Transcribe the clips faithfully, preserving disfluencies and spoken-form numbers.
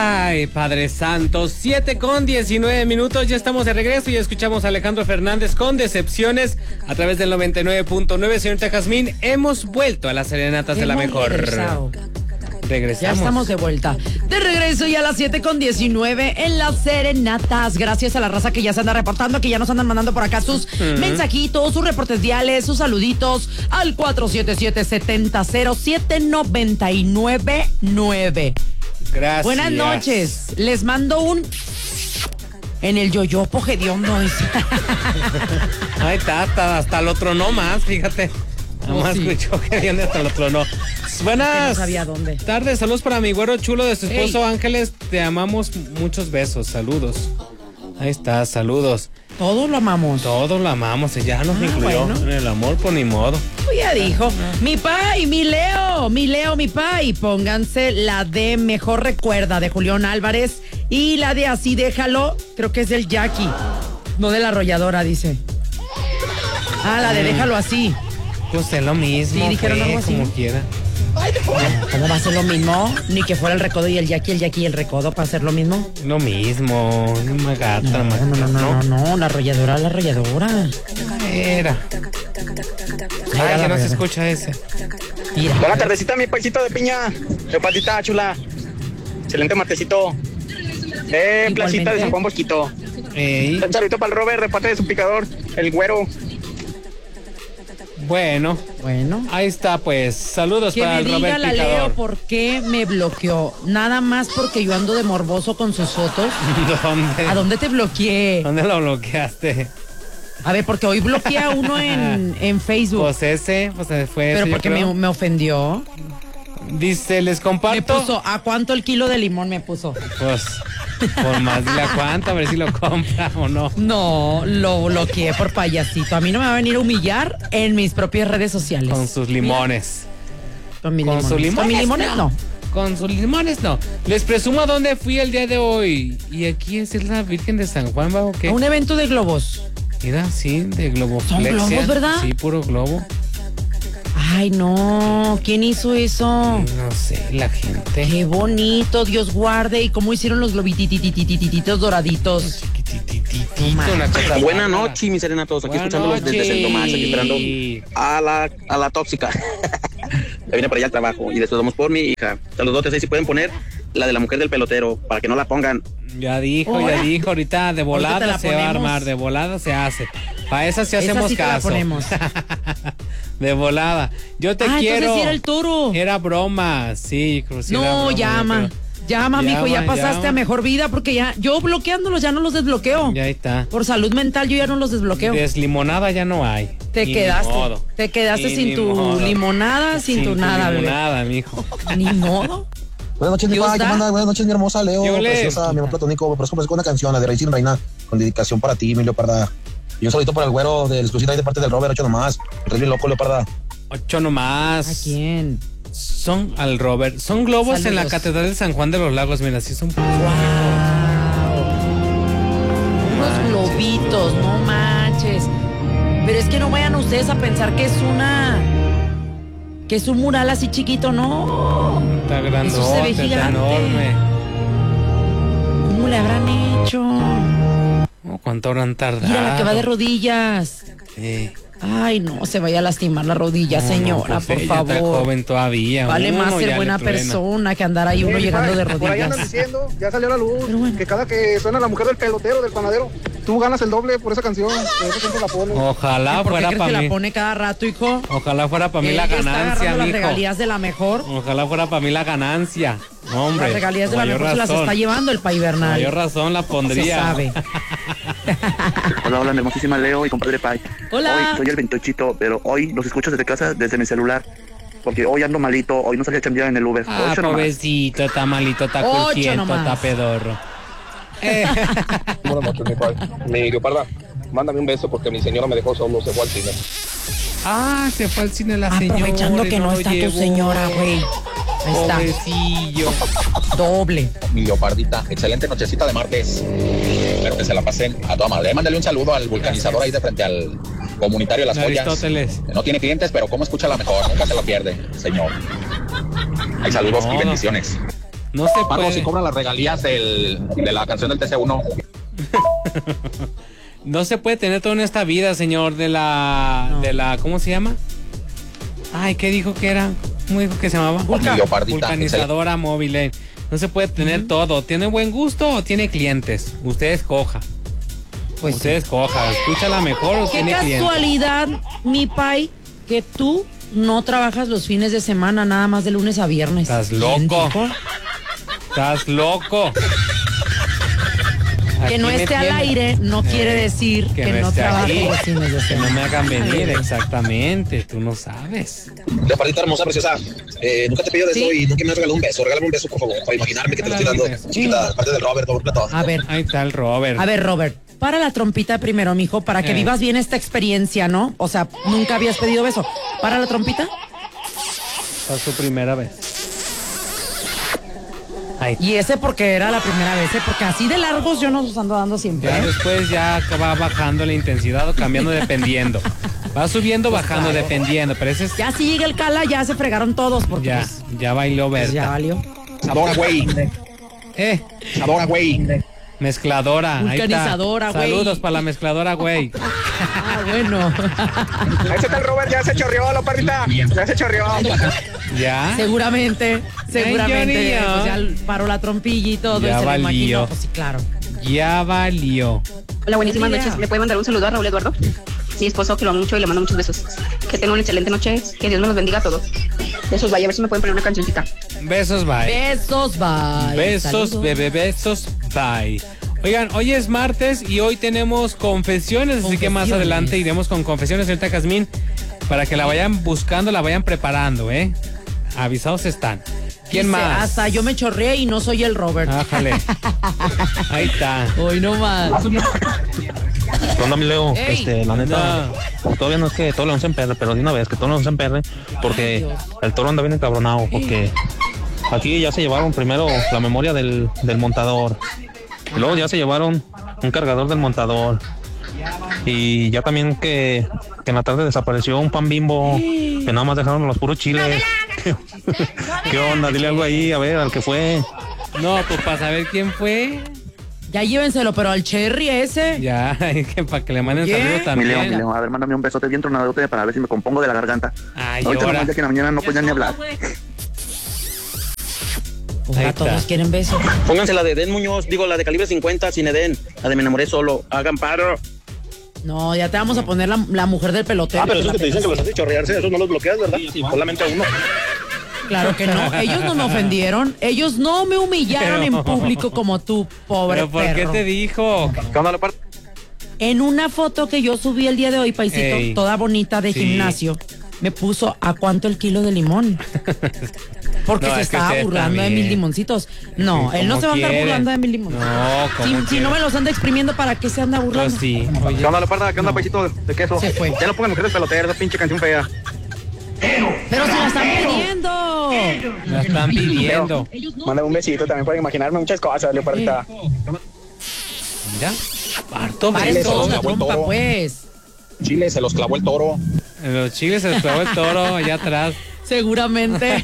Ay, Padre Santo, siete con diecinueve minutos, ya estamos de regreso y escuchamos a Alejandro Fernández con Decepciones a través del noventa y nueve punto nueve. Señorita Jazmín, hemos vuelto a las serenatas de la mejor. Regresado. Regresamos. Ya estamos de vuelta. De regreso ya a las siete con diecinueve en las serenatas. Gracias a la raza que ya se anda reportando, que ya nos andan mandando por acá sus uh-huh. mensajitos, sus reportes viales, sus saluditos al cuatro siete siete, siete cero, siete nueve nueve nueve. Gracias. Buenas noches. Les mando un en el yoyopo hediondo. Ay, tata, hasta el otro no más, fíjate. Nada más oh, sí. escuchó que viene hasta el otro no. Buenas no sabía dónde. tardes, saludos para mi güero chulo de su esposo. Ey. Ángeles, te amamos, muchos besos, saludos. Ahí está, saludos. Todos lo amamos. Todos lo amamos, ya nos ah, incluyó bueno. en el amor, por ni modo. Pues ya dijo, mi pai, mi Leo, mi Leo, mi pai. Pónganse la de Mejor Recuerda de Julián Álvarez y la de Así Déjalo, creo que es del Jackie, no de La Arrolladora, dice. Ah, la de mm. Déjalo Así. Pues es lo mismo, sí, dijeron algo así. Como quiera. ¿Cómo va a ser lo mismo? Ni que fuera el recodo y el Jackie, el Jackie y el recodo para hacer lo mismo. Lo mismo, no me gata. No, no, no, no, no, no, la arrolladora, la arrolladora. Era. Ay, que no se escucha ese. Mira. Buena tardecita, mi paisito de piña. De patita chula. Excelente matecito. Eh, placita de San Juan Bosquito. Ey. Un saludito para el Robert, reparte de su picador, el güero. Bueno, bueno, ahí está pues, saludos que para el Robert Picador. Que me diga la Leo por qué me bloqueó, nada más porque yo ando de morboso con sus fotos. ¿Dónde? ¿A dónde te bloqueé? ¿Dónde lo bloqueaste? A ver, porque hoy bloqueé a uno en, en Facebook. Pues ese, pues fue Pero ese, porque me, me ofendió. Dice, les comparto. Me puso, ¿a cuánto el kilo de limón me puso? Pues, por más dile a cuánto, a ver si lo compra o no. No, lo bloqueé por payasito. A mí no me va a venir a humillar en mis propias redes sociales. Con sus limones. Con, mis Con limones. sus limones. Con mis limones no. no. Con sus limones no. Les presumo a dónde fui el día de hoy. Y aquí es la Virgen de San Juan, ¿va o qué? A un evento de globos. Mira, sí, de globoflexia. Son globos, ¿verdad? Sí, puro globo. Ay, no, ¿quién hizo eso? No sé, la gente. Qué bonito, Dios guarde. ¿Y cómo hicieron los globititititititos doraditos? No, buena noche, mis serenatos. Aquí escuchándolos desde San Tomás, aquí esperando a la, a la tóxica. Ya viene para allá al trabajo y después vamos por mi hija. Saludotes, ahí si pueden poner la de la mujer del pelotero para que no la pongan. Ya dijo, oh, ya dijo, ahorita de volada se va a armar, de volada se hace. Para esa sí hacemos sí caso. La ponemos. De volada. Yo te ah, quiero. Entonces sí era el toro. Era broma, sí. sí no, broma, llama. Llama, mijo, ya pasaste llama. a mejor vida porque ya, yo bloqueándolos ya no los desbloqueo. Ya está. Por salud mental yo ya no los desbloqueo. Deslimonada ya no hay. Te quedaste. Te quedaste y sin tu modo. limonada, sin, sin tu, tu nada, bebé. Limonada, mijo. Ni modo. Buenas noches, mi padre, ¿qué manda? Buenas noches, mi hermosa Leo, preciosa, mi amor platónico. Pero es como una canción, la de Rey sin Reina, con dedicación para ti, mi Leoparda. Y un saludito para el güero del exclusivo ahí de parte del Robert, ocho nomás. El rey bien loco, Leoparda. Ocho nomás. ¿A quién? Son al Robert. Son globos Saludos. En la Catedral de San Juan de los Lagos. Mira, sí son. ¡Wow! Unos globitos, no manches. Pero es que no vayan ustedes a pensar que es una. Que es un mural así chiquito, no. Está grande. Eso se ve gigante. Enorme. ¿Cómo le habrán hecho? Oh, ¿cuánto habrán tardado? Mira la que va de rodillas. Sí. Ay, no, se vaya a lastimar la rodilla, no, señora, no, pues por favor. Está joven todavía. Vale uno más ser buena persona que andar ahí uno sí, llegando padre, de rodillas. Por ahí andan diciendo, ya salió a la luz, bueno. que cada que suena la mujer del pelotero, del panadero, tú ganas el doble por esa canción. Por eso siempre la ponen. Ojalá ¿Por fuera qué para mí. la pone cada rato, hijo? Ojalá fuera para mí la ganancia, mijo. Las regalías de la mejor. Ojalá fuera para mí la ganancia. Hombre, las regalías de la mejor razón. Se las está llevando el Pai Bernal. Mayor razón la pondría. Se sabe. Hola, hola, hermosísima Leo y compadre Pai. Hola. Hoy soy el veintochito, pero hoy los escucho desde casa, desde mi celular. Porque hoy ando malito, hoy no salí a chambear en el Uber. Ah, Ocho pobrecito, nomás. Está malito, está curtiento, está pedorro. Eh. Buenas noches, mi Pai. Mi Leoparda, mándame un beso porque mi señora me dejó solo, se fue al cine. Ah, se fue al cine la señora. Aprovechando que no, no está llevó. Tu señora, güey. Ahí está. Pobrecillo. Doble. Mi Leopardita, excelente nochecita de martes. Espero que se la pasen a toda madre. Mándale un saludo al vulcanizador ahí de frente al comunitario de las Joyas. Aristóteles. No tiene clientes, pero cómo escucha la mejor. Nunca se lo pierde, señor. Hay saludos no, y bendiciones. No se Pago puede. si cobran las regalías del, de la canción del T C uno. No se puede tener todo en esta vida, señor, de la... No. de la... ¿Cómo se llama? Ay, ¿qué dijo que era? ¿Cómo dijo que se llamaba? Vulca, vulcanizadora móvil. Eh. No se puede tener uh-huh. todo. ¿Tiene buen gusto o tiene clientes? Usted escoja. Pues Usted sí. escoja. Escúchala mejor o tiene clientes. Qué casualidad, mi pai, que tú no trabajas los fines de semana, nada más de lunes a viernes. Estás loco. Estás loco. Que no esté al aire no eh, quiere decir que, que no trabaje los fines de semana. Que no me hagan venir, exactamente. Tú no sabes. La parita hermosa, preciosa. Eh, nunca te pido de ¿Sí? eso y nunca me has regalado un beso. Regálame un beso, por favor, para imaginarme que te lo estoy dando. Chiquita, parte del Robert, Robert Platón. A ver. Ahí está el Robert. A ver, Robert. Para la trompita primero, mijo, para que eh. vivas bien esta experiencia, ¿no? O sea, nunca habías pedido beso. Para la trompita. Fue su primera vez. Ay. Y ese porque era la primera vez, ¿eh? Porque así de largos yo no los ando dando siempre. Ya ¿eh? después ya va bajando la intensidad o cambiando dependiendo. Va subiendo, pues bajando, claro. dependiendo. Pero ese es... Ya si llega el Cala, ya se fregaron todos. Porque ya, pues, ya bailó Berta. Pues ya valió. Sabora, güey. Eh. Sabora, güey. Mezcladora. Vulcanizadora, güey. Saludos para la mezcladora, güey. Ah, bueno. Ese está el Robert, ya se chorreó, la parrita. Ya se chorreó. ¿Ya? Seguramente, seguramente. Ay, pues ya paró la trompilla y todo. Ya y se valió. le imaginó, pues sí, claro. Ya valió. Hola, buenísimas noches. ¿Me puede mandar un saludo a Raúl Eduardo? Mi esposo, que lo amo mucho y le mando muchos besos. Que tenga una excelente noche. Que Dios me los bendiga a todos. Besos, bye. A ver si me pueden poner una cancioncita. Besos, bye. Besos, bye. Besos, Saludos. bebé, besos, bye. Oigan, hoy es martes y hoy tenemos confesiones, confesiones, así que más adelante iremos con confesiones, señorita Jazmín, para que la vayan buscando, la vayan preparando, ¿eh? Avisados están. ¿Quién Dice, más? Hasta yo me chorreé y no soy el Robert. Ájale. Ahí está. Hoy no más. ¿Qué onda, mi Leo? Ey, este, la neta, no. Todavía no es que todo lo se emperre, pero de una vez que todo lo se emperre, porque Ay, el toro anda bien encabronado, porque aquí ya se llevaron primero la memoria del, del montador. Y luego ya se llevaron un cargador del montador. Y ya también que, que en la tarde desapareció un pan Bimbo, que nada más dejaron los puros chiles. ¿Qué onda? Dile algo ahí, a ver, al que fue. No, pues para saber quién fue. Ya llévenselo, pero al Cherry ese. Ya, que para que le manden saludos también. Mi Leo, mi Leo, a ver, mándame un besote bien tronadote para ver si me compongo de la garganta. Ay, ahorita nomás ya que en la mañana no podía ni hablar. Ojalá todos quieren beso. Pónganse la de Edén Muñoz, digo la de calibre cincuenta sin Edén, la de me enamoré solo, hagan paro. No, ya te vamos a poner la, la mujer del pelotero. Ah, pero esos que te dicen que los haces chorrearse, esos no los bloqueas, ¿verdad? Sí, sí, solamente a uno. Claro que no, ellos no me ofendieron, ellos no me humillaron pero, en público como tú, pobre ¿Pero por perro. qué te dijo? En una foto que yo subí el día de hoy, paisito, Ey, toda bonita de sí. gimnasio, me puso ¿a cuánto el kilo de limón? Porque no, se estaba burlando también. de mis limoncitos. No, sí, él no se va a andar burlando de mis limoncitos. No, si, si no me los anda exprimiendo, ¿para qué se anda burlando? Pues sí. Oye. ¿Qué onda, Leoparda? ¿Qué onda, no. paisito de queso? Se fue. Ya no pongan mujeres peloteras, esa pinche canción fea. Pero si la están pidiendo. La están pidiendo. Mándame un besito, también pueden imaginarme muchas cosas, Leopardita. Mira, harto beso. La trompa, pues. Chile se los clavó el toro. En los chiles se los clavó el toro allá atrás. Seguramente.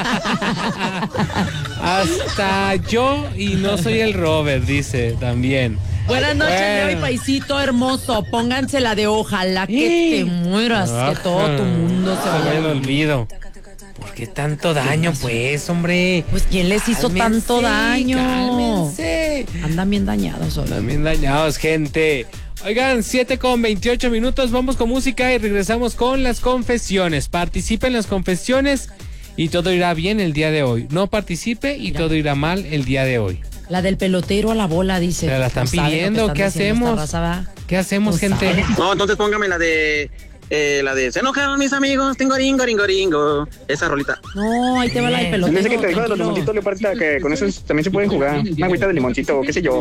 Hasta yo y no soy el Robert, dice también. Buenas noches, bueno. Leo y paisito hermoso. Pónganse la de ojalá que te mueras, Ajá. que todo tu mundo se vaya. Me lo olvido. ¿Por qué tanto daño, pues, hombre? Pues, ¿quién les hizo cálmense, tanto daño? Cálmense. Andan bien dañados hoy. Andan bien dañados, gente. Oigan, siete con veintiocho minutos, vamos con música y regresamos con las confesiones. Participe en las confesiones y todo irá bien el día de hoy. No participe y Mira. todo irá mal el día de hoy. La del pelotero a la bola, dice. Pero la están no pidiendo, están ¿qué hacemos? Raza, ¿Qué hacemos, no gente? Sabe. No, entonces póngame la de... Eh, la de se enojaron mis amigos, tengo ringo, ringo, ringo. Esa rolita. No, ahí te va la del pelotero. Dice que te dijo de los limoncitos, Leoparda, que con eso también se pueden jugar. Una agüita de limoncito, qué sé yo.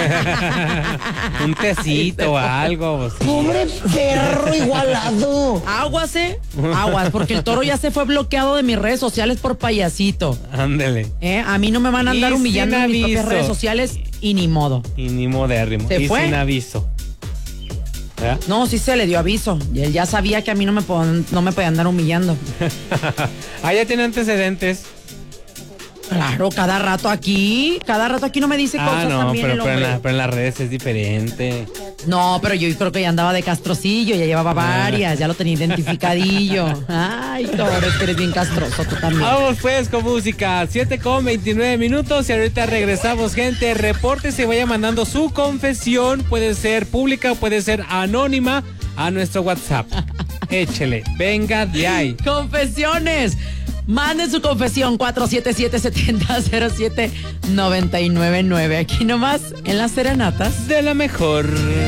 Un tecito o algo. Sí. Pobre perro igualado. Aguas, eh. Aguas, porque el toro ya se fue bloqueado de mis redes sociales por payasito. Ándele. Eh, a mí no me van a andar y humillando en mis propias redes sociales y ni modo. Y ni modérrimo. Se y fue. sin aviso. ¿Eh? No, sí se le dio aviso. Y él ya sabía que a mí no me, pod- no me podía andar humillando. Ah, ya tiene antecedentes. Claro, cada rato aquí, cada rato aquí no me dice Ah, cosas no, también pero, el pero, en hombre. la- pero en las redes es diferente. No, pero yo creo que ya andaba de castrocillo, ya llevaba varias, ya lo tenía identificadillo. Ay, Torres, que eres bien castroso tú también. Vamos pues con música, siete con veintinueve minutos y ahorita regresamos, gente. Repórtese, vaya mandando su confesión, puede ser pública o puede ser anónima, a nuestro WhatsApp. Échele, venga de ahí. Confesiones. Manden su confesión cuatro siete siete, siete cero cero siete, nueve nueve nueve. Aquí nomás en las serenatas De la mejor.